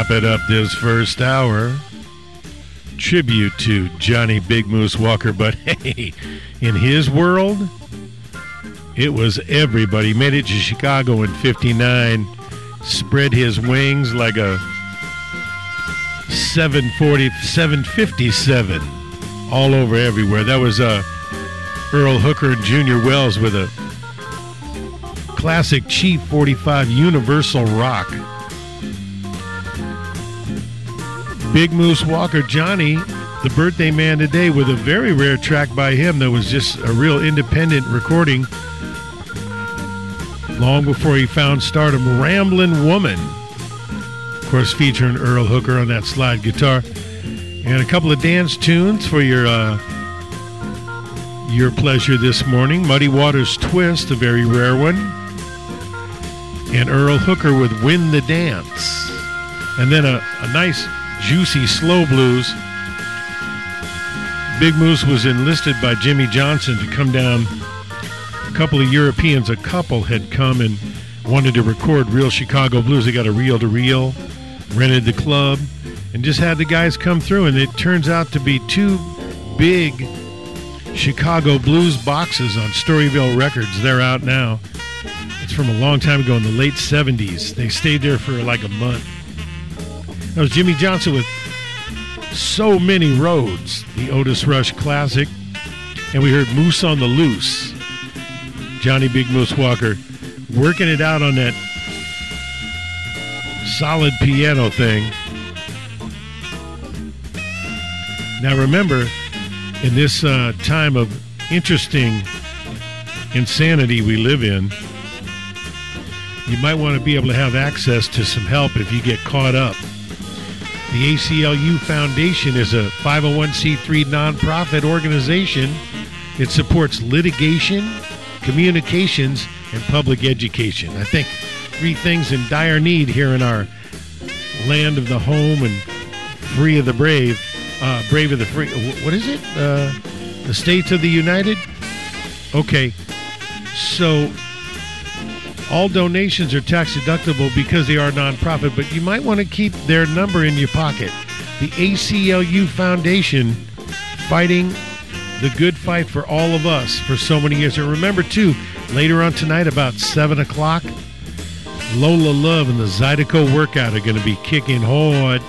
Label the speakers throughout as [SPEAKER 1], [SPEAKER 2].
[SPEAKER 1] wrapping up this first hour. Tribute to Johnny Big Moose Walker, but hey, in his world, it was everybody. Made it to Chicago in '59, spread his wings like a 757 all over everywhere. That was Earl Hooker and Junior Wells with a classic Chief 45 Universal Rock. Big Moose Walker, Johnny, the birthday man today, with a very rare track by him that was just a real independent recording long before he found stardom. Ramblin' Woman, of course, featuring Earl Hooker on that slide guitar. And a couple of dance tunes for your pleasure this morning. Muddy Waters Twist, a very rare one. And Earl Hooker with Win the Dance. And then a nice juicy slow blues. Big Moose was enlisted by Jimmy Johnson to come down. A couple of Europeans, a couple had come and wanted to record real Chicago blues. They got a reel-to-reel, rented the club, and just had the guys come through. And it turns out to be two big Chicago blues boxes on Storyville Records. They're out now. It's from a long time ago in the late 70s. They stayed there for like a month. That was Jimmy Johnson with So Many Roads, the Otis Rush classic. And we heard Moose on the Loose. Johnny Big Moose Walker working it out on that solid piano thing. Now remember, in this time of interesting insanity we live in, you might want to be able to have access to some help if you get caught up. The ACLU Foundation is a 501c3 nonprofit organization. It supports litigation, communications, and public education. I think three things in dire need here in our land of the home and free of the brave. Brave of the free. What is it? The States of the United? Okay. So all donations are tax deductible because they are nonprofit, but you might want to keep their number in your pocket. The ACLU Foundation, fighting the good fight for all of us for so many years. And remember, too, later on tonight about 7 o'clock, Lola Love and the Zydeco Workout are going to be kicking hard.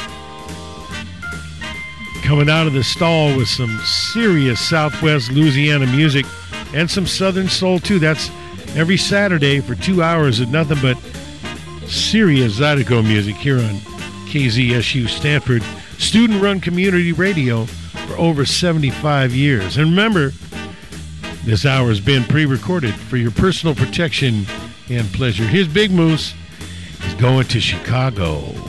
[SPEAKER 1] Coming out of the stall with some serious Southwest Louisiana music and some Southern soul, too. That's every Saturday for 2 hours of nothing but serious Zydeco music here on KZSU Stanford, student-run community radio for over 75 years. And remember, this hour has been pre-recorded for your personal protection and pleasure. Here's Big Moose. He's going to Chicago.